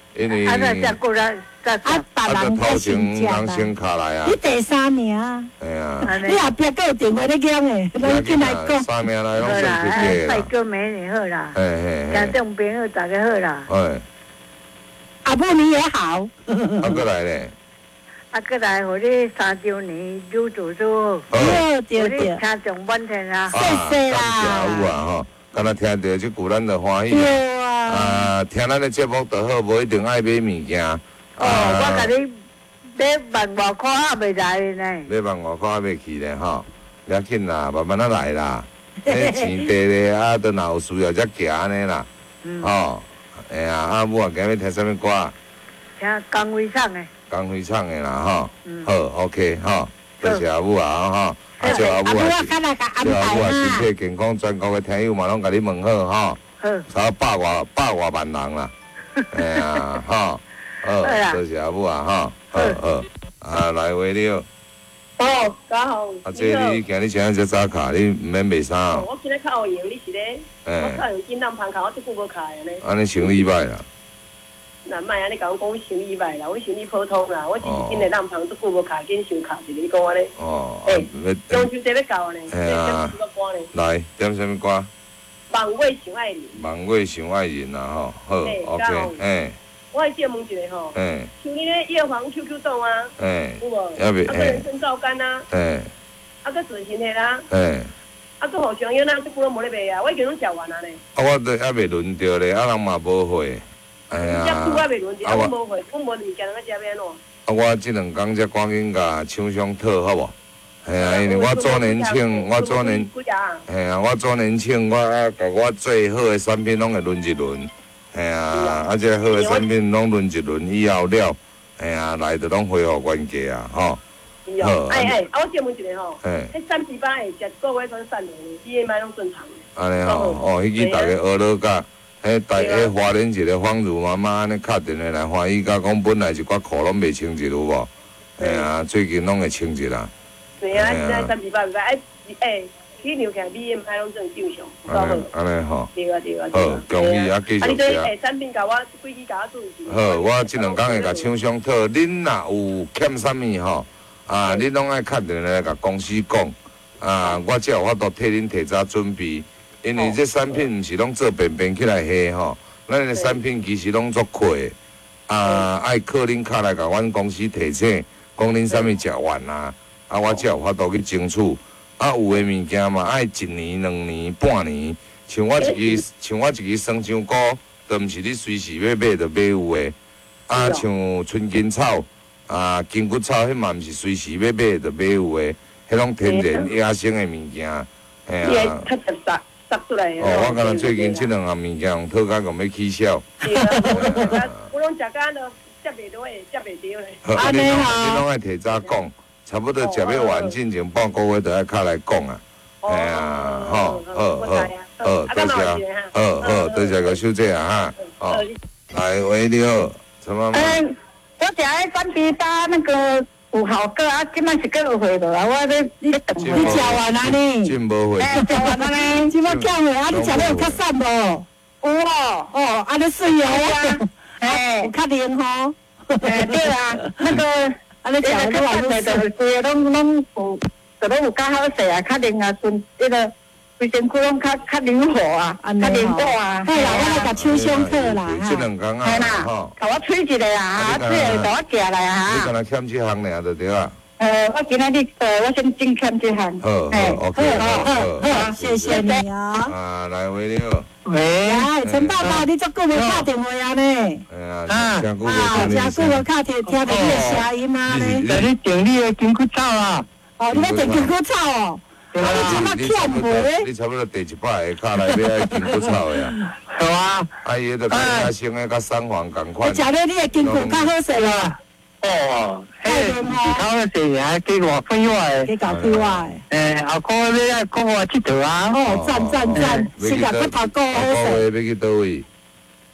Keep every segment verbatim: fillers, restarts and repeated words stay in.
因为啊，那再过来再啊，别人头前才先食人先吧。 卡来啊你，第三名啊， 哎呀， 你后壁还有电话咧讲诶，咱进来讲。 三名来拢好啦， 算一哎，帅个啦， 哥美女好啦， 嘿嘿家嘿， 众朋友大家好啦。 哎， 阿母你也好， 啊过来咧， 啊，过来，互你三周年入住祝福， 好， 对互你对对， 听众满天啊。 谢谢啦感谢有啊吼，敢若听到即句咱就欢喜。 对啊， 啊，听咱的节目就好，无一定爱买物件。 哦，我甲你买万外块也袂来呢。 买万外块还袂去咧吼，不要紧啦，慢慢仔来啦。迄钱地咧，啊，等若有需要才行安尼啦。 嗯， 吼，哎呀，啊，母啊，今日听什么歌？ 听江辉唱的。 江辉唱的啦，吼。 嗯。 好 ，OK，吼，多谢阿母啊，吼。啊，祝阿阿母啊， 母啊， 较来甲安祝阿母啊， 排身啦。 体健康，全国的听友嘛拢甲你问好，吼。 好。 差不多百外百外万人啦。哎呀，吼，好，多谢阿母啊，吼。好好，啊，来话了。 哦，家好。 啊，这你今日穿只早卡，你唔免卖衫哦。 我今日较有闲，你是咧？我哎， 较用金浪盘卡，我即久无卡的呢。 安尼生理歹啦。 那莫安尼甲我讲，我生理歹啦，我生理普通啦，我只是今日浪盘即久无卡，紧想卡一个，你讲安尼。 哦， 哎要中秋节要到呢， 哎呀这歌呢， 来点什么歌？ 望月想爱你。 望月想爱人啦吼，好哎 ，OK， 刚好哎我会借问一下吼， 哎像你咧叶黄 Q Q 洞啊， 哎有无？ 要不啊，个人参皂苷啊， 哎啊个准心的啦， 哎， 啊个好香烟啊，即久拢无咧卖啊，我已经拢食完啊咧。 啊，我都还未轮到咧，啊，人嘛无货，哎只呀， 久我未轮着， 啊我啊我无货，我无物件通个食要安怎？ 啊，我即两工才赶紧甲厂商讨好无？哎呀，因为我做年庆，我做年， 几只啊？ 哎呀，我做年庆，我啊，甲我最好的产品拢会轮一轮。哎呀，啊，这好的产品拢轮一轮以后了，哎呀，来就拢恢复原价啊，吼。 是哦，哎哎，啊，我借问一下吼， 哎， 迄三七八会食一个月转散的，B M I 拢正常的。 安尼吼，哦，迄支大家学了甲，迄大迄花莲一个芳如妈妈安尼敲电话来欢喜甲讲，本来一寡裤拢袂清一有无？哎呀，最近拢会清一啦。 对啊，现在三七八袂歹，哎哎，去牛看 B M I 拢正正常，够好。 安尼安尼吼。 对啊对啊对好啊。， 恭喜啊，继啊，你续食。 这哎产品甲我几支甲我注意一下。 好，我即两工会甲厂商讨，恁若有欠啥物吼，啊，恁拢爱敲电话来甲公司讲，啊，我才有法度替恁提早准备，因为这产品毋是拢做便便起来下吼，咱的产品其实拢做亏，啊，爱靠恁卡来甲阮公司提醒，讲恁啥物食完啊，啊，我才有法度去争取，啊，有诶物件嘛爱一年、两年、半年，像我一支，像我一支生香菇。都毋是你随时要买就买有诶，啊，像春金草、啊金骨草，迄嘛毋是随时要买就买有诶，迄拢天然野生诶物件，嘿你啊。 较实实实出来的。 哦，我敢若最近即两项物件用讨价讲要起销。 对啊，我拢食甲，我拢食甲都接袂到诶，接袂到咧。 好， 安尼你拢好你拢爱提早讲，差不多食要完进前半个月就爱敲来讲啊。嘿啊，吼，好好好，多谢，好好，多谢个小姐啊哈，哦，来，喂，你好，陈妈妈。 嗯，我食迄三皮搭那个有效果啊，今摆是过落回落啊，我咧咧等进你食完啊你？ 进无会。 哎，食完了呢？ 即摆叫回啊，你食了有较瘦无？ 有哦， 哦，安尼水哦，有哎较灵吼。 哎对啊，那个安尼食了这个较瘦的，就是规个拢拢有，就拢有较好势啊，较灵啊，顺那个规身躯拢较较灵活啊，较灵活啊。 好啦，我来甲厂商讨啦这两工啊， 系啦吼，， 甲我吹一个啊，吹个甲我寄来你啊敢。若欠这项尔就对啊。 呃，我今仔日呃，我先进欠这项。 好哎好，OK，好好好，谢谢你啊。 啊，来，喂，你好。 喂， 来，陈爸爸，你足久无打电话啊呢？ 哎呀，真久无啊， 听你真久无打听听到你的声音啊呢。 在你整理的金骨草啊， 哦，你要订金菇草哦？啊，你即马你差欠不多， 无？ 你差不多第一百个卡来买爱金骨草的啊。 好啊， 啊，伊迄个甲生的甲三黄共我款。 食了你的金菇较好势啊， 哦，迄个头个事啊，给我分我的， 给搞对我的。 诶，后个你爱跟我佚佗啊， 哦，赞赞赞，是甲骨头够好下个势。 月要去倒位？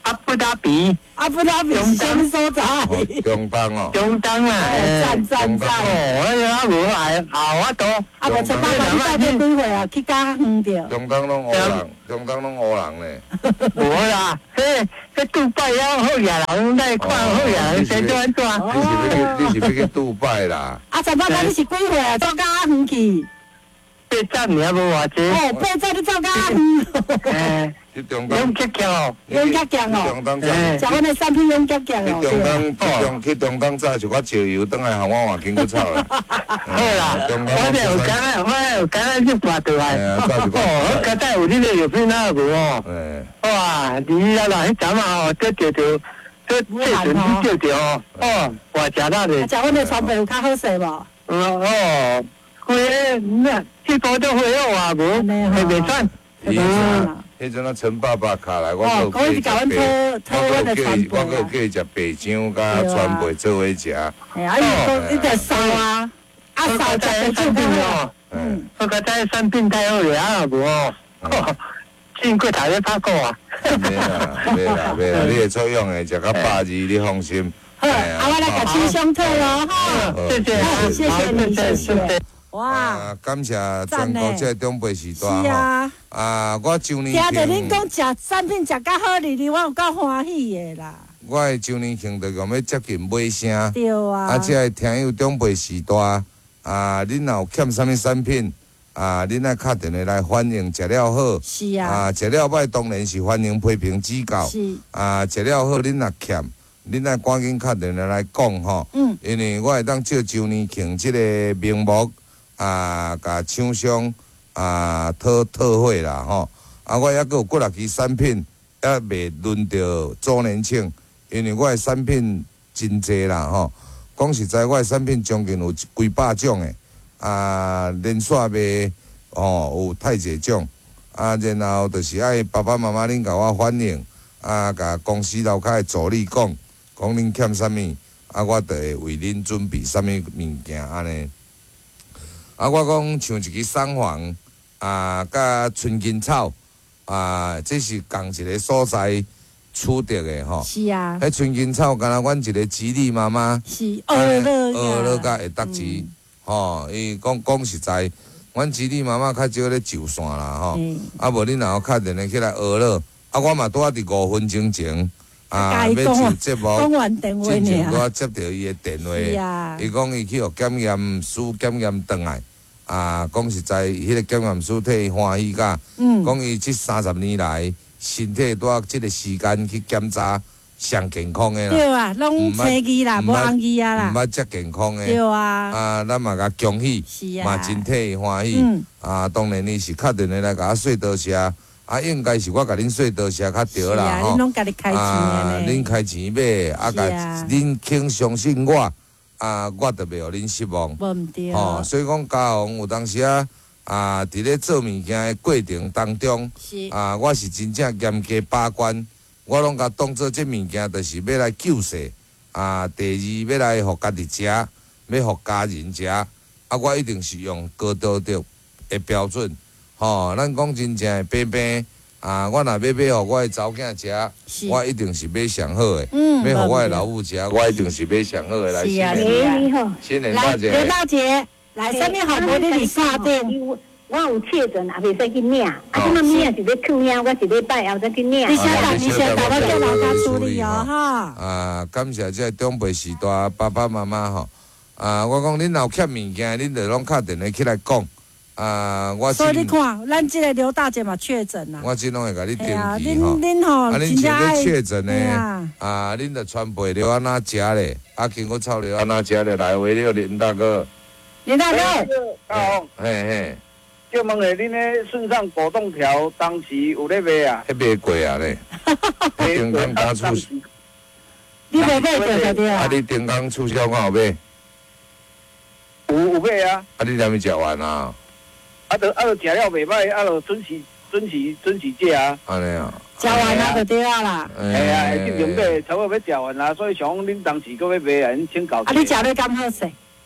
阿布达比， 阿布拉比是什么所在？ 哦中东哦， 中东啊， 哦，赞赞赞！ 哦，那个无来，好啊多， 啊，无陈爸爸，你带你几岁啊？去加远着。 中东拢乌人，中东拢乌人咧。 无啦，迄迄杜拜了好野人，来看好野人，谁做安怎？ 你是要去，你是要去杜拜啦？ 啊，陈爸爸，你是几岁啊？走加远去？ 八站尔无偌济。 哦，八站你走加远。 诶， 去中东， 用吉吉哦， 用吉吉哦中东早， 诶， 食阮的产品用吉吉去哦。 中东，去中去中东早就我石油，等下互我换紧去炒啦。 好啦，我哋有敢啊，我有敢啊去挂倒来。 哎呀，早就哦，我刚才有你个药品哪无哦？ 诶， 哇，你啊啦，迄阵啊哦，这钓着，这这阵去钓着哦，哦，我食到咧啊，。食阮的川贝有较好势无？ 哦，会那去多都会有啊，无会袂算。 伊嗯迄阵啊，陈爸爸卡来，我哦， 搁可以甲阮偷偷阮的川贝我搁啊。 叫伊食白酱甲川贝做伙食。 哎呀，伊讲伊着烧啊，啊烧食白酒较好。 嗯， 我觉得产品太好了啊，无哦，进过头咧拍过啊。 袂啦，袂啦，袂啦，你会作用的，食到百二，你放心。 好，啊，我来甲清香特咯，哈。 谢谢， 好谢谢你谢谢。哇， 啊，感谢全国这中北时代吼。 是啊。 啊，我周年听着恁庆， 讲食产品食较好哩哩，我有够欢喜的啦。 我的周年庆就讲要接近尾声。 对啊。 啊，这个听友中北时代啊，恁若有欠啥物产品啊，恁爱敲电话来反映，食了好。 是啊。 啊，食了歹当然是欢迎批评指教。 是。 啊，食了好，恁若欠，恁爱赶紧敲电话来讲吼。 嗯。 因为我会当借周年庆即个名目啊，甲厂商啊讨讨货啦吼。啊，我抑阁有几六支产品，还未轮到周年庆，因为我的产品真济啦吼。讲实在，我的产品将近有几百种诶。啊，连续卖哦，有太济种。啊，然后就是爱爸爸妈妈恁甲我反映，啊，甲公司楼骹的助理讲，讲恁欠啥物，啊，我就会为恁准备啥物物件安尼。啊，我讲像一支桑黄，啊，甲春金草，啊，这是共一个所在取得的吼。 是啊。 迄春金草，敢若阮一个吉利妈妈， 是二乐二乐甲会搭支，吼，伊讲讲实在。阮姊弟妈妈较少咧就线啦吼，啊无恁若有敲电话起来学了，啊我嘛拄啊伫五分钟前啊要就节目， 讲完电话之前呢。 拄啊接到伊的电话，伊讲伊去互检验师检验转来，啊讲实在，迄个检验师替伊欢喜甲，讲伊即三十年来身体拄啊即个时间去检查上健康的啦， 对啊，拢青衣啦，无红衣啊啦， 毋捌遮健康的， 对啊， 啊咱嘛甲恭喜，嘛真替伊欢喜，啊当然伊是敲电话来甲我说多谢，啊应该是我甲恁说多谢较对啦吼， 恁拢家己开钱啊的恁开钱买，啊甲恁肯相信我，啊我就袂互恁失望， 无毋对， 吼，所以讲嘉宏有当时啊，啊伫咧做物件的过程当中，啊我是真正严格把关。我拢甲当做即物件，就是要来救世。啊，第二要来互家己食，要互家人食。啊，我一定是用高道德的标准。吼、哦，咱讲真正的平平。啊，我若要买互我的查某囝食，我一定是买上好的。嗯。要互我的老母食，我一定是买上好的来。 是啊， 你好。 新年大节。 刘大姐，来，上面好多你下店。 我有确诊，也袂使去领。啊，即马领是咧去领，我是咧拜后再去领。 你先等，你先等，我叫老家处理哦，哈。 啊，感谢这中辈时代爸爸妈妈吼。啊，我讲恁若有欠物件，恁就拢敲电话起来讲。啊，我所以你看，咱这个刘大姐嘛确诊啦。 我真拢会甲你登记吼。恁恁吼， 啊，恁像咧确诊呢？啊，恁着传背了安那食咧？啊，经过炒了安那食咧？来回了林大哥。 林大哥。 大红。 嘿嘿。 就问下恁咧顺上果冻条当时有咧卖啊？ 迄卖过啊咧，丁刚打出， 你卖买着就对啊。 啊，你丁刚促销敢有买？ 有有买啊。 啊，你还没食完啊？ 啊，着啊，着食了袂歹，啊，着准时准时准时食啊。 安尼啊。 食完啊就对啊啦。 系啊，正常买，差不多要食完啦，所以想恁当时搁要买啊，恁请教。 啊，你食咧敢好势？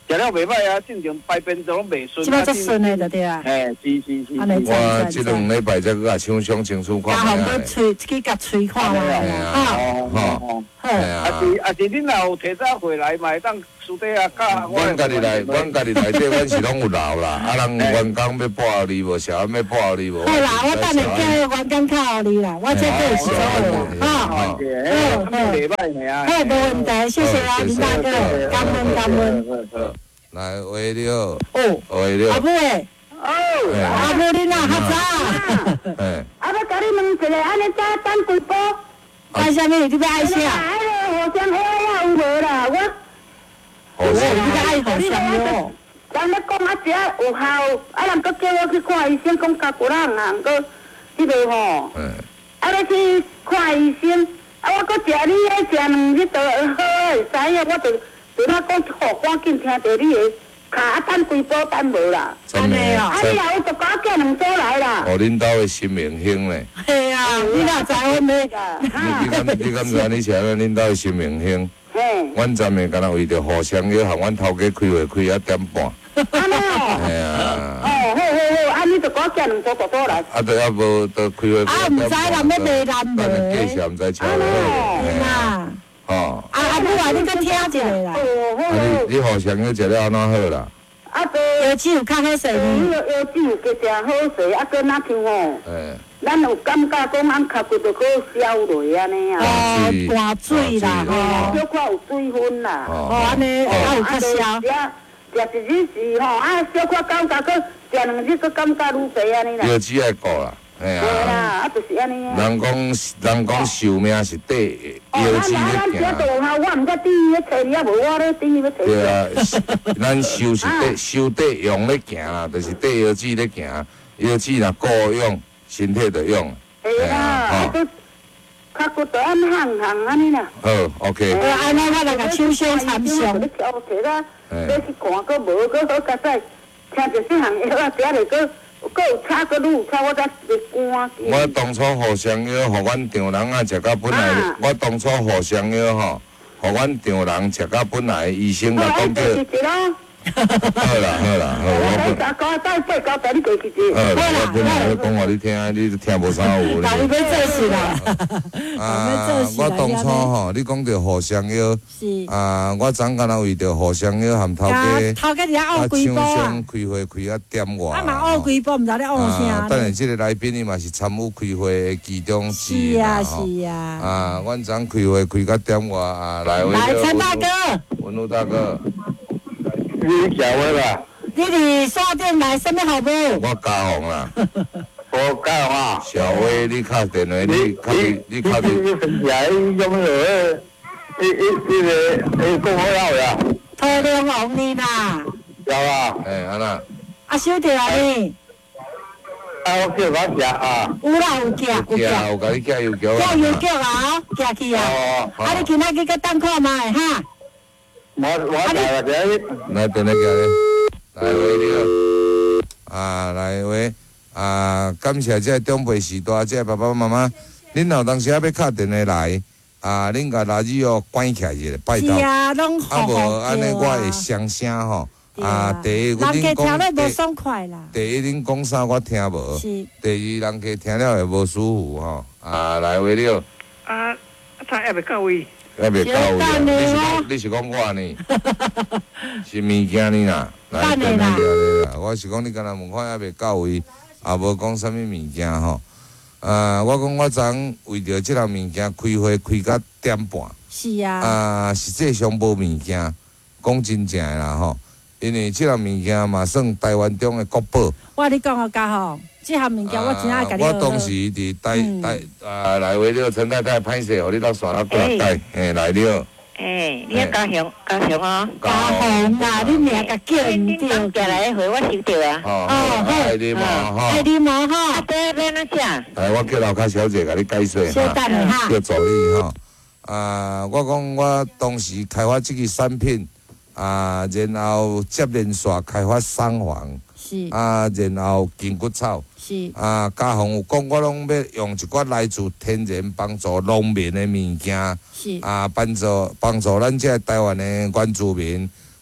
食了袂歹啊，正常排便都拢袂顺。 即摆足顺的就对啊。 嘿，是是是。 安尼我即两礼拜才去甲厂商清楚看加红下。 去吹，去甲吹看卖啊。 哦哦。 好， 啊是啊是，恁若有提早回来嘛，会当私底下教。 阮家己来，阮家己内底，阮是拢有留啦。啊，人员工要报你无，小要报你无。 好啦，我等下叫员工靠你啦，我这个是做好。 好，嗯，袂歹的啊。 好，无问题，谢谢啊，林大哥，感恩感恩。 来，喂你好。 哦， 喂你好。 阿母诶， 哦， 阿母你哪较早？ 哎， 啊，要甲你问一个，安尼早等几步？ 爱啥物？你要爱啥？ 啊，迄个互相伙呀有无啦？我好你势。 爱互相哟。 咱咧讲啊，遮有效，啊，人搁叫我去看医生，讲甲骨人啊，搁迄个吼， 嗯。 啊，咧去看医生，啊，我搁食你迄食两日都好会使影，我就就他讲，好赶紧听着你的卡，啊，等几步等无啦。 真的哦啊，你若有就甲我叫两组来啦。 哦，恁兜的新明星咧。 嘿啊，你哪知阮咧？ 你你敢你敢知你是安恁兜的新明星？ 嘿， 阮昨暝敢若为着互相约，和阮头家开会开啊点半。 安尼哦。 哎呀。 哦，好好好，啊，你就甲我叫两组大组来。 啊，对啊，无都开会。 啊，毋知人要卖咱咱无？ 计时毋知超安尼好。 哦。 是啦。 哦。 啊啊，母啊，你搁听一个啦。 哦，好啊， 好。 你你互相约食了安怎好啦？ 啊，对。 药剂有较好势迄呢。 个药剂有加诚好势，啊，搁哪像吼， 哎。 咱有感觉讲俺脚骨就好消落安尼啊， 哦，大水啦，吼。 小可有水分啦。 哦，安尼啊有较消。 食食一日是吼，啊，小可感觉搁食两日搁感觉愈白安尼啦。 药剂爱顾啦，哎对啦， 呀。 啊，就是安尼啊。 人讲人讲寿命是缀哦， 药剂咱咱咧行。 遮就有效，我毋知第二个找你啊，无我咧第二个找你。 对啊，咱寿是缀寿缀用咧行啦，就是缀药剂咧行。药剂若够用，身体就用。 系啦，啊，搁脚骨就按行行安尼啦。 好 ，OK。 呃，安尼我来甲厂商参详。 你调摕啦，要去看搁无，搁好甲再听着这项药啊，遮里搁搁有差，搁愈有差，我才会赶。 我当初互相药，互阮丈人啊食到本来，我当初互相药吼，互阮丈人食到本来，医生甲讲叫。好啦好啦，好，我本。 再讲再八九十，你过去者。 好啦，我本来要讲话你听，你都听无啥有但你咧。 要做事啦。 啊，我当初吼，你讲着互相药， 是。 啊，我昨敢若为着互相药含头家， 头家伫啊， 遐学几步厂商啊？ 开会开啊点我。 啊嘛学几步，毋知咧学啊，等下啥。 即个来宾伊嘛是参与开会的其中之一是啊吼。 是啊。 啊，阮昨开会开到点我啊，来位来，陈大哥， 文武大哥， 你讲话啦， 你伫线顶来，什么号码？ 我嘉宏啦， 我讲话。 小薇，你敲电话， 你你敲你你你敲你， 你分起来用那个，一一一个一共好要呀， 桃龙王你啦， 有啊， 哎，安那， 啊收着啊你， 啊我叫他食啊， 有啦有寄有寄， 寄有甲你寄邮票寄邮局啊，寄去啊， 哦， 啊你今仔去甲等看卖哈， 我我来了， 来电话寄咧，来喂你好，啊来喂，啊感谢这长辈时代，这爸爸妈妈，恁若有当时啊要敲电话来，啊恁甲垃圾哦关起来一下，拜是托。 啊，拢啊好好无安尼我会叫啊， 双声吼， 对啊第一人家恁听了无讲爽快啦， 第一恁讲啥我听无， 是， 第二人家听了会无舒服吼，啊来为了， 啊，啊，他还袂到位。 还袂到位啊， 小等你是你哦讲你是讲我呢？是物件呢啦，来等你啦等你啦，我是讲你敢若问看还袂到位，也无讲啥物物件吼，啊我讲我昨为着即项物件开会开到点半。 是啊， 啊，实际上无物件，讲真正的啦吼，因为即项物件嘛算台湾中的国宝。 我你讲个家吼，这项物件我真爱甲你我学当时伫台嗯台啊来为了陈太太歹势，互你到线头过来带，嘿来了。 诶，你啊高雄高雄哦， 家红啦，你名甲叫毋你讲对， 过来回我收到啊。 哦， 哦好爱你嘛吼爱，你毛吼， 啊，对，要哪食？ 来我叫楼骹小姐甲你解说小哈， 等下哈， 叫助理吼。啊，我讲我当时开发即个产品，啊，然后接连续开发桑黄， 是啊，然后筋骨草。 是啊，家宏有讲，我拢要用一寡来自天然帮助农民的物件， 是啊，帮助帮助咱这台湾的原住民，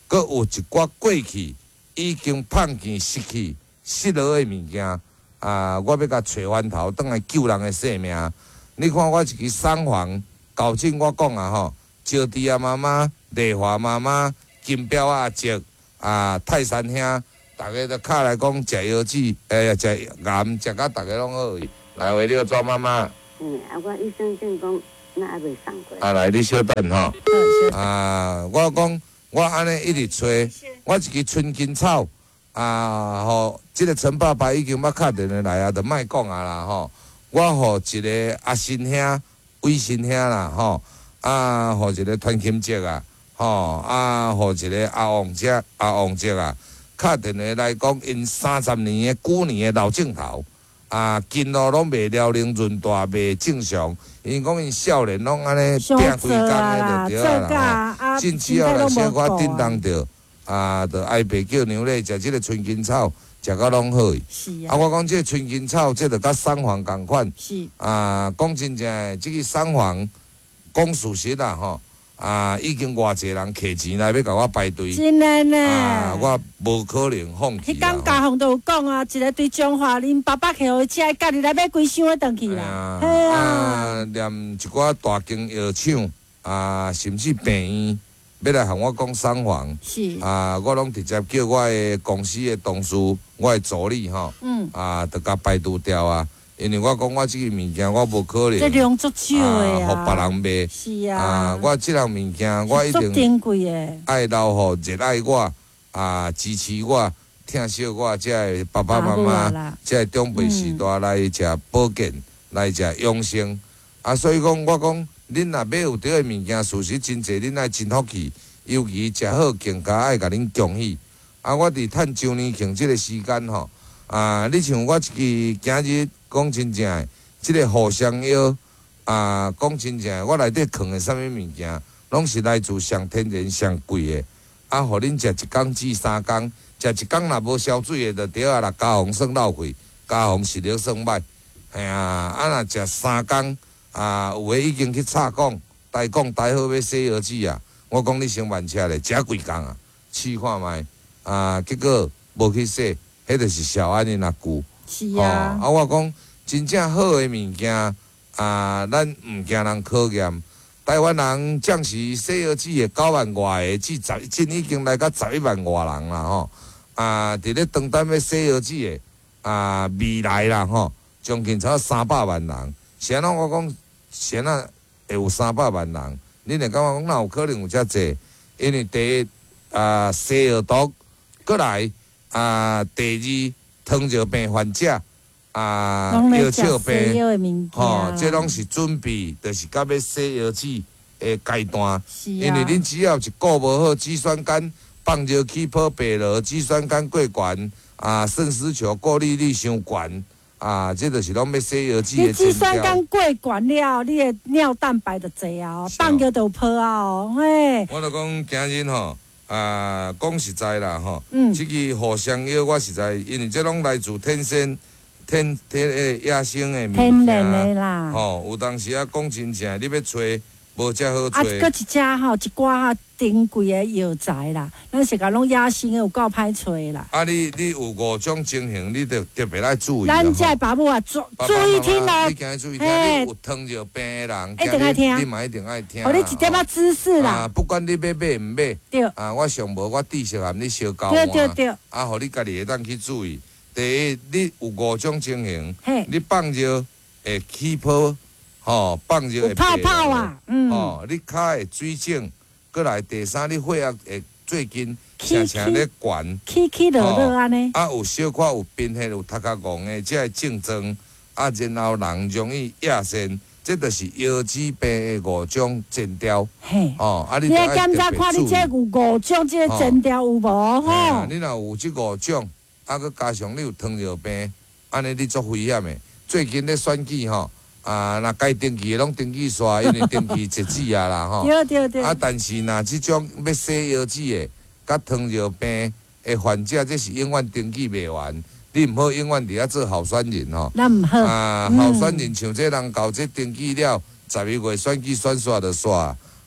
搁有一寡过去已经放弃、失去、失落的物件啊，我要甲找翻头，转来救人的性命。你看我一支送房，高进我讲啊吼，招娣啊妈妈、丽华妈妈、金彪阿叔啊、泰山兄，大家都敲来讲食药子，诶、食盐，食到大家拢好去。来，为你庄妈妈。 嗯，啊，我医生正讲，那还未送过。 啊，来，你稍等吼。啊，我讲，我安尼一直吹，我一支春金草啊，吼，即、这个陈爸爸已经捌敲电话来啊，就莫讲啊啦吼。我互一个阿新兄、伟新兄啦吼，啊，互一个团金姐啊，吼，啊，互一个阿王姐、阿王姐啊，敲电话来讲，因三十年的旧年的老镜头。啊，筋路拢袂了龄润大，袂正常。因讲因少年拢安尼拼规工的就对啊啦吼。近期后来小可叮当着，啊，着爱白叫牛咧，食即个春金草，食到拢好。 是啊。 啊，我讲即个春金草，即着甲送黄共款。 是。 啊，讲真正诶，即个送黄，讲事实啦吼。啊，已经偌济人摕钱来要甲我排队， 真诶呢。 啊，我无可能放弃。 迄天家访都有讲啊，一个对中华恁爸爸摕互车，家己来买规箱诶倒去啦。 系啊，念一寡大间药厂啊，甚至病院要来向我讲送房， 是啊，我拢直接叫我诶公司诶同事，我诶助理吼，嗯，啊，着甲排除掉啊。因为我讲我即个物件我无可能， 这量足少诶啊， 互别人卖。 是啊， 啊，我即项物件我一定珍贵诶， 爱留互热爱我啊，支持我、疼惜我这个爸爸妈妈，这个长辈时代来食保健，来食养生。啊，所以讲我讲，恁若买有对诶物件，事实真济，恁爱真福气，尤其食好更加爱甲恁恭喜。啊，我伫趁周年庆即个时间吼，啊，你像我一支今日。讲真正诶，即、这个互相药啊，讲真正诶，我内底藏诶啥物物件，拢是来自上天然、上贵诶。啊，互恁食一工至三工，食一工若无烧水诶，就对啊啦。加防算老贵，加防实力算歹。嘿啊，啊若食三工啊，有诶已经去插讲，大讲大好要洗药子啊。我讲你先慢车咧，食几工啊？试看觅啊，结果无去洗，迄著是烧安尼若久。 是啊， 哦、啊！我讲真正好诶物件啊，咱毋惊人考验。台湾人将是洗药子诶九万外个，至十真已经来到十一万外人啦吼。啊，伫咧当单要洗药子诶啊，未来啦吼，将近超三百万人。是安怎我讲，是安怎会有三百万人？恁会感觉讲哪有可能有遮济？因为第一啊，西药毒，过来啊，第二。糖尿病患者啊，药笑病，吼，这拢是准备，就是到要洗药子的阶段。因为恁只要一顾无好，脂酸酐放尿起泡白落，脂酸酐过悬啊，肾丝球过滤率伤悬啊，这就是拢要洗药子的前兆。 你脂酸酐过悬了，你的尿蛋白就侪啊，哦，放尿就泡啊，哦，嘿。 我就讲今日吼。啊，讲实在啦吼，嗯，即个互相药我实在，因为这拢来自天生、天天诶野生诶物件， 天然诶啦。 吼，有当时啊讲真正，你要找无遮好找。 啊，搁一只吼，一寡吼珍贵诶药材啦，咱是讲拢野生诶，有够歹找啦。 啊，你你有五种情形，你着特别来注意。 咱这爸母啊，注注意听啦。 你今日注意听，你有糖尿病诶人， 一定爱听。 你嘛一定爱听。 互你一点仔知识啦。 啊，不管你要买毋买， 对。 啊，我上无我知识含你小交换。对对对。 啊，互你家己会当去注意。第一，你有五种情形，你放尿会起泡。吼，放尿会泡泡啊，嗯， 吼，你骹会水肿，过来第三，你血压会最近常常咧悬， 起起落落安尼。 啊，有小可有贫血，有头壳戆的，这个症状，啊，然后人容易亚肾，这就是腰子病的五种前兆。嘿，哦，啊，你你检查看你这有五种这个前兆有无？吼， 你若有这五种，啊，佮加上你有糖尿病，安尼你足危险的。最近咧选举吼。啊，若该登记的拢登记煞，因为登记截止啊啦吼。 对对对。 啊，但是若即种要洗腰子的，甲糖尿病的患者，这是永远登记袂完。你毋好永远伫遐做候选人吼。 咱毋好。 啊，候选人像这人搞这登记了，十一月选举选煞就煞。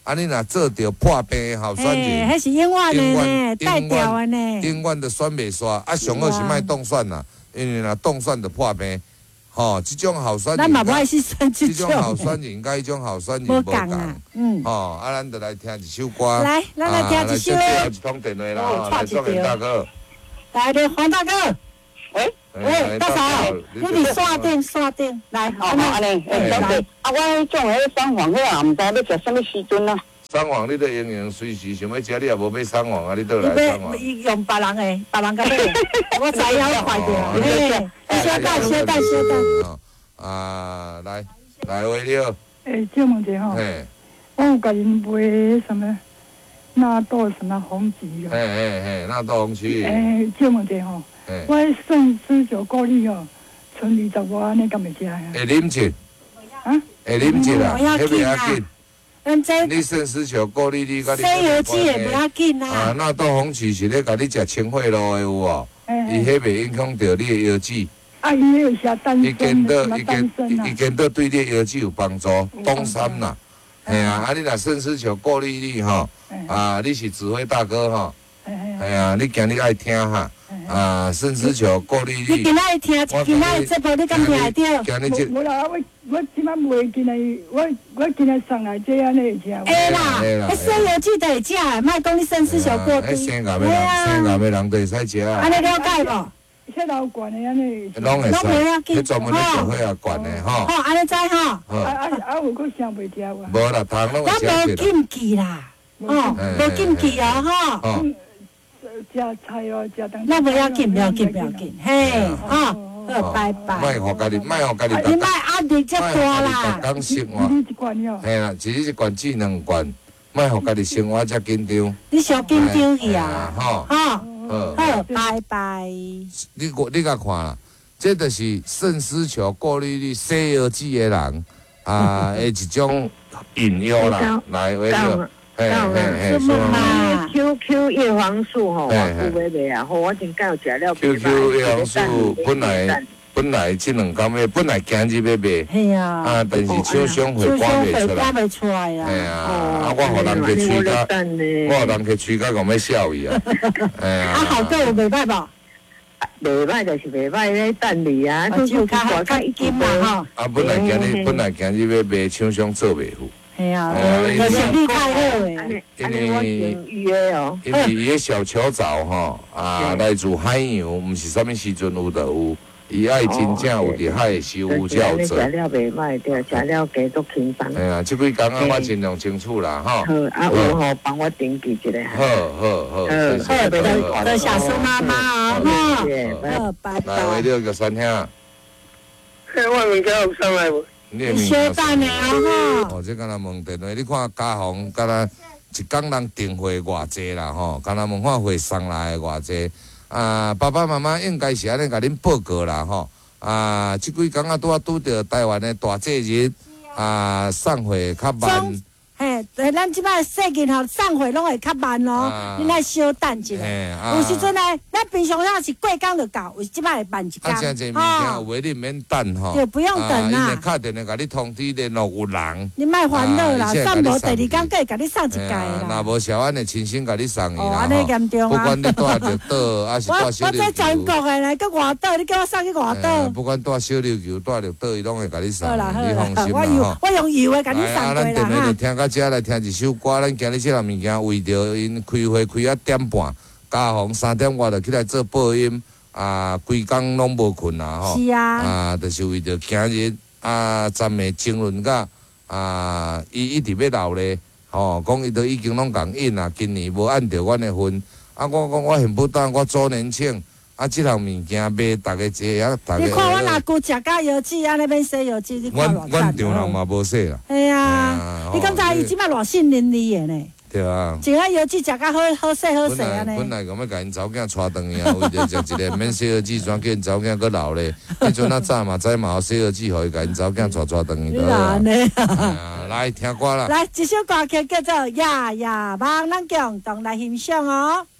啊，你若做着破病的候选人， 迄是永远的呢，带永掉的呢。 永远的选袂煞，啊，上好是莫动选啦，因为若动选就破病。吼，即种候选人， 咱嘛不爱去选即这种候选人，甲迄种候选人无无共啊。嗯。 吼，啊，咱就来听一首歌。 来，咱来听一首。 来，接一通电话啦，来，宋元大哥。 来的黄大哥。 喂喂，大嫂，你伫线顶线顶，来， 好，安尼，诶，小姐，啊，我种迄双黄迄啊，毋知要食什么时阵啊？ 双黄，你都营养随时想要食，你也无买双黄啊，你倒来双黄。 你用别人的，别人个买，我知影快点，嘿，小等小等小等。 啊，来来，喂了。 诶，借问者吼，我有甲因买什么纳豆什么红旗哦。 嘿嘿嘿，纳豆红旗。 诶，借问者吼，我肾丝球过滤哦，剩二十外安尼敢会食啊？ 会啉一。 啊？ 会啉一啦，迄袂要紧。 咱这你肾丝球过滤你甲你。 西药剂也不要紧啦。 啊，纳豆红旗是咧甲你食清血路的有无？伊迄袂影响到你的腰子。 啊，伊有写单伊见到伊见伊伊见到对你的腰子有帮助，东山啦，嘿啊，啊你若肾丝球过滤你吼，啊你是指挥大哥吼，哎呀，你今日爱听哈，啊肾丝球过滤你。 你今仔听，今仔这部你敢听会着？ 今日这。 无啦，我我即摆袂进来，我我今日送来这安尼会食。 会啦，迄西药剂都会食的，莫讲你肾丝球过滤。 迄生癌的人，生癌的人都会使食啊。 安尼了解无？ 血老管的安尼， 拢会使，迄专门咧做血压管的吼。 好，安尼知吼。 啊啊啊！有佫啥袂食哇？ 无啦，糖拢会食咱无禁忌啦，哦，无禁忌哦，吼。 食菜哦，食东西。 那不要紧，不要紧，不要紧，嘿，哦，好，拜拜。 莫互家己，莫互家己。 你莫压力遮大啦。 讲生活。 一罐哟。 嘿啦，一日一罐，至两罐，莫互家己生活遮紧张。 你上紧张去啊？ 吼。 好。好，拜拜。 你我你甲看啦，这就是肾丝球过滤率西药剂的人啊的一种饮料啦，来为了， 嘿嘿嘿，是嘛 ？Q Q 叶黄素吼，我有买卖啊，吼，我真敢有食了。 Q Q 叶黄素本来本来这两工要本来今日要卖， 系啊， 啊，但是厂商会赶袂出来， 赶袂出来啊。 系啊，啊，我互人去吹甲，我互人去吹甲，讲要笑伊啊。哎呀， 啊，好个有袂歹无？ 袂歹就是袂歹咧，等你啊， 就较较一斤嘛吼。 啊，本来今日本来今日要卖，厂商做袂赴。 系啊，我生意太好诶。因为因为伊个小球藻吼啊，来自海洋，毋是啥物时阵有就有。伊爱真正有伫海收有才有做。 食了袂歹，对，食了加足轻松。 哎呀，即几工啊，我尽量清楚啦，吼。 好，啊有吼帮我登记一下。 好好好， 好，多多小苏妈妈啊，哈，好，拜拜。 来，为了个三兄。 嘿，我物件有送来无？ 你小等的啊，哈。 哦，这敢若问电话，你看家红敢若一工人订货偌济啦，吼，敢若问看货送来偌济。啊，爸爸妈妈应该是安尼甲恁报告啦，吼！啊，即几工啊拄啊拄着台湾的大节日，啊，送货较慢。 嘿，对，咱即摆细件吼送货拢会较慢咯，你来稍等一下。有时阵呢，咱平常时是过工就到，有即摆会慢一工。 啊，真侪物件有话你毋免等吼。 对，不用等啦。 因为敲电话甲你通知联络有人。 你莫烦恼啦，送无第二工，佮会甲你送一届啦。 若无小安尼亲身甲你送伊啦。 哦，安尼严重啊！ 不管你带着倒，还是带小琉球。 我我在全国的咧，佮外岛，你叫我送去外岛。 不管带小琉球，带着倒，伊拢会甲你送。 好啦好啦， 我用我用邮的甲你送过啦。 啊，咱电话就听到遮来听一首歌，咱今日这项物件为着因开会开啊点半，加红三点外就起来做播音，啊，规工拢无困啦吼。 是啊。 啊，就是为着今日啊，咱的争论甲啊，伊一直要闹咧，吼，讲伊都已经拢共应啊，今年无按着阮的份，啊，我讲我恨不得我周年庆。啊，即项物件卖，逐个坐啊，逐个。 你看我若久食甲药剂，安尼免洗药剂，你看偌赞。 阮阮丈人嘛无洗啦。 系啊，你敢知伊即摆偌信任你的呢？ 对啊。 食啊药剂食甲好好洗好洗安尼。 本来讲要甲因查某囝带转去啊，为着食一个免洗药剂，转叫因查某囝搁老咧。迄阵啊早嘛知嘛有洗药剂，互伊甲因查某囝带带转去。 你安尼啊？来听歌啦。 来，一首歌曲叫做《夜夜梦》，咱共同来欣赏哦。